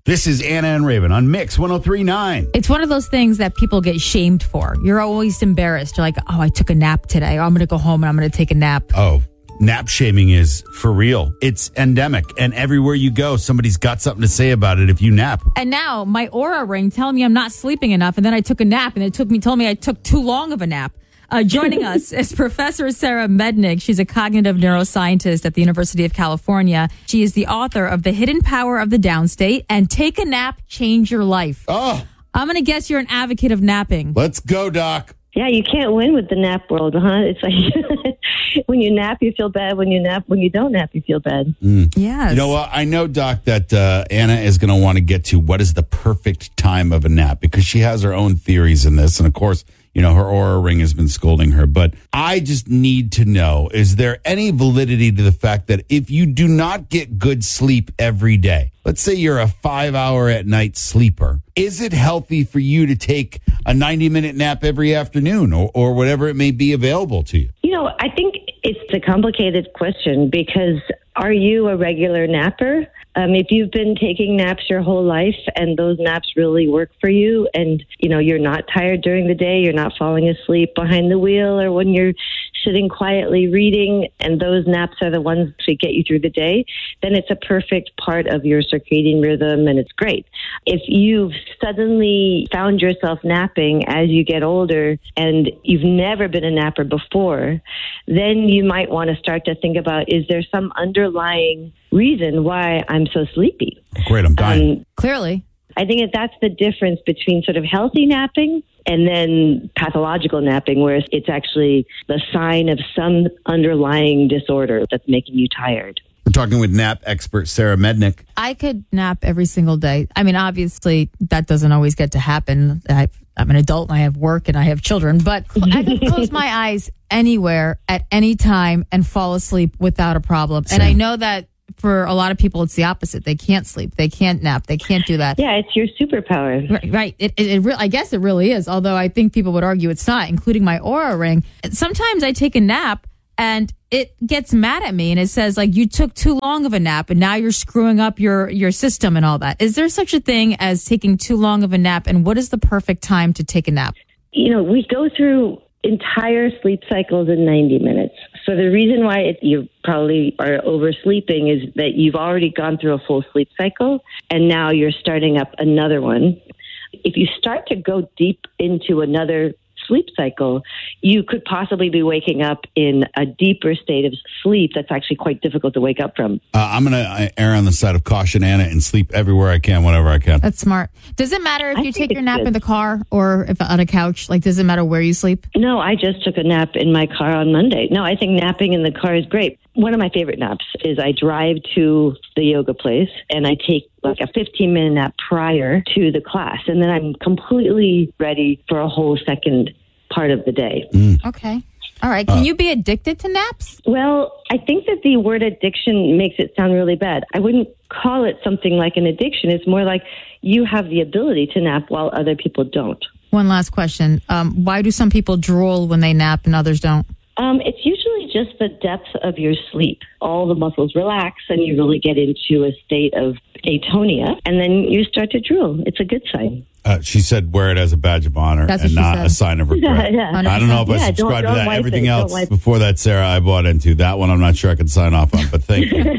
This is Anna and Raven on Mix 103.9. It's one of those things that people get shamed for. You're always embarrassed. You're like, oh, I took a nap today. Oh, I'm going to go home and I'm going to take a nap. Oh, nap shaming is for real. It's endemic. And everywhere you go, somebody's got something to say about it if you nap. And now my Aura ring telling me I'm not sleeping enough. And then I took a nap and told me I took too long of a nap. Joining us is Professor Sarah Mednick. She's a cognitive neuroscientist at the University of California. She is the author of The Hidden Power of the Downstate and Take a Nap, Change Your Life. Oh, I'm going to guess you're an advocate of napping. let's go, Doc. Yeah, you can't win with the nap world, huh? It's like when you nap, you feel bad. When you don't nap, you feel bad. Yes. You know what? I know, Doc, that Anna is going to want to get to what is the perfect time of a nap because she has her own theories in this. And of course, you know, her Aura ring has been scolding her. But I just need to know, is there any validity to the fact that if you do not get good sleep every day, let's say you're a 5-hour at night sleeper, is it healthy for you to take a 90-minute nap every afternoon or whatever it may be available to you? You know, I think it's a complicated question because are you a regular napper? If you've been taking naps your whole life and those naps really work for you and, you know, you're not tired during the day, you're not falling asleep behind the wheel or when you're sitting quietly reading and those naps are the ones that get you through the day, then it's a perfect part of your circadian rhythm and it's great. If you've suddenly found yourself napping as you get older and you've never been a napper before, then you might want to start to think about, is there some underlying reason why I'm so sleepy? Great, I'm dying. Clearly. I think that's the difference between sort of healthy napping and then pathological napping, where it's actually the sign of some underlying disorder that's making you tired. We're talking with nap expert Sarah Mednick. I could nap every single day. I mean, obviously, that doesn't always get to happen. I'm an adult and I have work and I have children, but I could close my eyes anywhere at any time and fall asleep without a problem. Same. And I know that for a lot of people, it's the opposite. They can't sleep. They can't nap. They can't do that. Yeah, it's your superpower. Right. I guess it really is, although I think people would argue it's not, including my Aura ring. Sometimes I take a nap and it gets mad at me and it says, like, you took too long of a nap and now you're screwing up your system and all that. Is there such a thing as taking too long of a nap? And what is the perfect time to take a nap? You know, we go through entire sleep cycles in 90 minutes. So the reason why you probably are oversleeping is that you've already gone through a full sleep cycle and now you're starting up another one. If you start to go deep into another sleep cycle, you could possibly be waking up in a deeper state of sleep that's actually quite difficult to wake up from. I'm going to err on the side of caution, Anna, and sleep everywhere I can, whenever I can. That's smart. Does it matter if you take your nap good. in the car or if on a couch? Like, does it matter where you sleep? No, I just took a nap in my car on Monday. No, I think napping in the car is great. One of my favorite naps is I drive to the yoga place and I take like a 15-minute nap prior to the class. And then I'm completely ready for a whole second part of the day. Okay. All right. Can you be addicted to naps? Well, I think that the word addiction makes it sound really bad. I wouldn't call it something like an addiction. It's more like you have the ability to nap while other people don't. One last question. Why do some people drool when they nap and others don't? It's usually just the depth of your sleep. All the muscles relax and you really get into a state of atonia and then you start to drool. It's a good sign. She said wear it as a badge of honor and not a sign of regret. Yeah. I don't know if I subscribe to that. Everything else before that, Sarah, I bought into. That one I'm not sure I can sign off on, but thank you.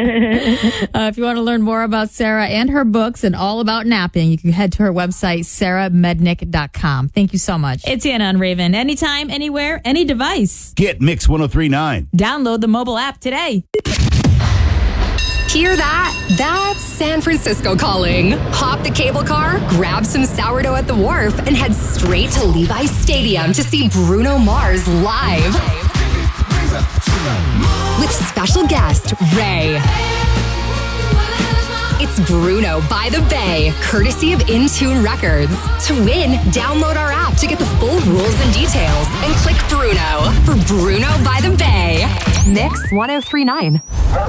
If you want to learn more about Sarah and her books and all about napping, you can head to her website, sarahmednick.com. Thank you so much. It's Anna and Raven. Anytime, anywhere, any device. Get Mix 103.9. Download the mobile app today. Hear that? That's San Francisco calling. Hop the cable car, grab some sourdough at the wharf, and head straight to Levi's Stadium to see Bruno Mars live. With special guest, Ray. It's Bruno by the Bay, courtesy of Intune Records. To win, download our app to get the full rules and details and click Bruno for Bruno by the Bay. Mix 103.9.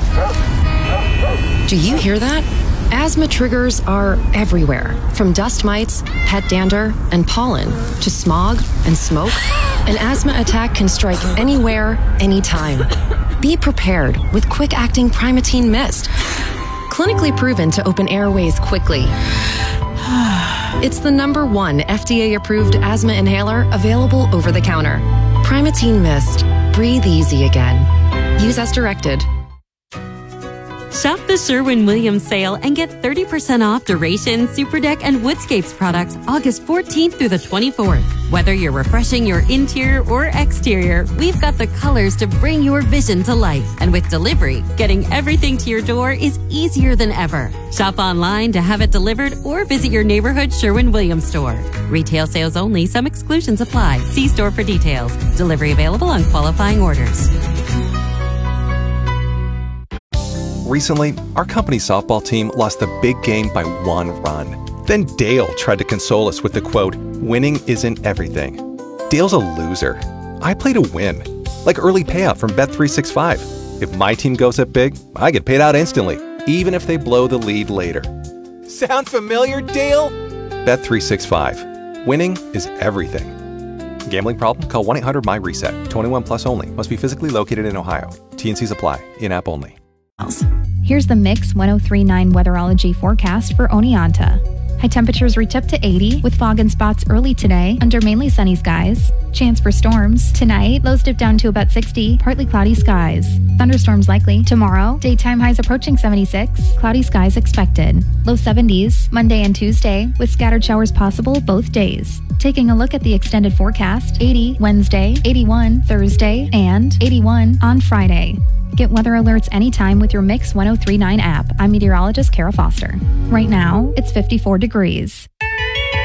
Do you hear that? Asthma triggers are everywhere, from dust mites, pet dander, and pollen, to smog and smoke. An asthma attack can strike anywhere, anytime. Be prepared with quick-acting Primatene Mist. clinically proven to open airways quickly. It's the #1 FDA-approved asthma inhaler available over the counter. Primatene Mist. Breathe easy again. Use as directed. Shop the Sherwin-Williams sale and get 30% off Duration, Superdeck, and Woodscapes products August 14th through the 24th. Whether you're refreshing your interior or exterior, we've got the colors to bring your vision to life. And with delivery, getting everything to your door is easier than ever. Shop online to have it delivered or visit your neighborhood Sherwin-Williams store. Retail sales only. Some exclusions apply. See store for details. Delivery available on qualifying orders. Recently, our company softball team lost the big game by 1 run. Then Dale tried to console us with the quote, "Winning isn't everything." Dale's a loser. I play to win, like early payout from Bet365. If my team goes up big, I get paid out instantly, even if they blow the lead later. Sound familiar, Dale? Bet365. Winning is everything. Gambling problem? Call 1-800-MY-RESET. 21 plus only. Must be physically located in Ohio. T&Cs apply. In-app only. Here's the Mix 103.9 Weatherology forecast for Oneonta. High temperatures reach up to 80 with fog and spots early today under mainly sunny skies. Chance for storms. Tonight, lows dip down to about 60, partly cloudy skies. Thunderstorms likely. Tomorrow, daytime highs approaching 76, cloudy skies expected. Low 70s Monday and Tuesday with scattered showers possible both days. Taking a look at the extended forecast, 80 Wednesday, 81 Thursday, and 81 on Friday. Get weather alerts anytime with your Mix 103.9 app. I'm meteorologist Kara Foster. Right now, it's 54 degrees.